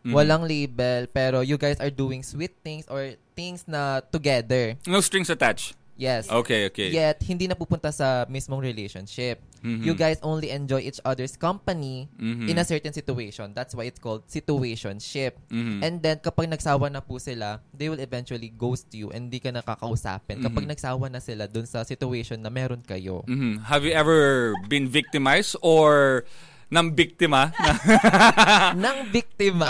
Walang label, pero you guys are doing sweet things or things na together. No strings attached. Yes. Okay. Yet, hindi napupunta sa mismong relationship. You guys only enjoy each other's company in a certain situation. That's why it's called situationship. And then, kapag nagsawa na po sila, they will eventually ghost you and hindi ka nakakausapin. Kapag nagsawa na sila dun sa situation na meron kayo. Have you ever been victimized or ng biktima? Nang biktima.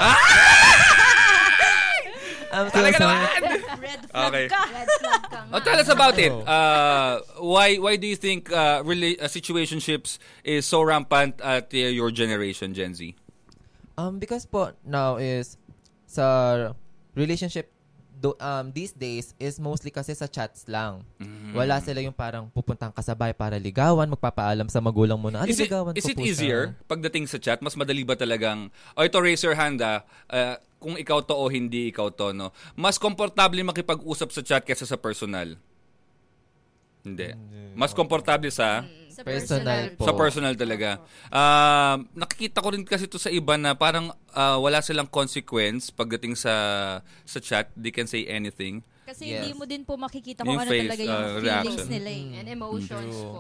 Talaga naman! Red flag ka. Red flag ka nga. Tell us about it. Why do you think situationships is so rampant at your generation, Gen Z? Because po, now is sa relationship these days is mostly kasi sa chats lang. Wala sila yung parang pupuntang kasabay para ligawan, magpapaalam sa magulang mo na, ligawan ko po Is it easier pagdating sa chat? Mas madali ba talagang, ito raise your hand kung ikaw to o hindi ikaw to, no? Mas komportable makipag-usap sa chat kaysa sa personal? Hindi. Mas komportable sa personal po. Sa personal talaga. Nakikita ko rin kasi to sa iba na parang wala silang consequence pagdating sa chat. They can say anything. Kasi hindi mo din po makikita kung ano talaga yung feelings nila and emotions po.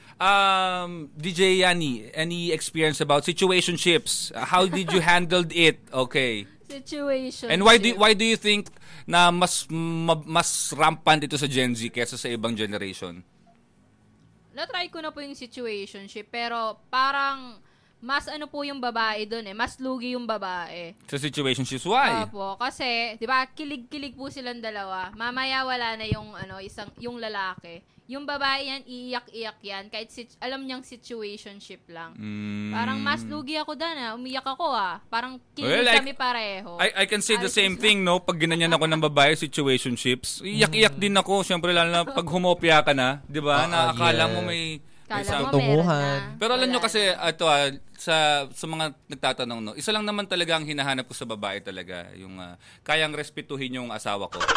DJ Yanni, any experience about situationships? How did you handle it? Okay. Situation. And why do you think na mas rampant ito sa Gen Z kaysa sa ibang generation? Na-try ko na po yung situationship, pero parang mas ano po yung babae doon mas lugi yung babae. Sa situationships, why? Opo, kasi 'di ba, kilig-kilig po silang dalawa. Mamaya wala na yung yung lalaki. Yung babae yan, iiyak-iyak yan kahit alam niyang situationship lang. Parang mas lugi ako doon umiyak ako Parang kilig kami pareho. I can say the same thing, no? Pag ginanyan ako ng babae, situationships, iyak-iyak din ako. Siyempre, lalo na pag humopya ka na, di ba? Nakakala mo may tunguhan. Pero alam nyo kasi, ito sa mga nagtatanong, no? Isa lang naman talaga ang hinahanap ko sa babae talaga. Yung kayang respetuhin yung asawa ko.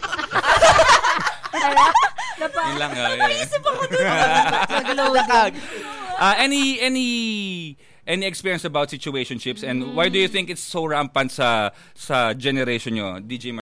Yun lang. Napaisip ako dun. Any experience about situationships and why do you think it's so rampant sa generation nyo, DJ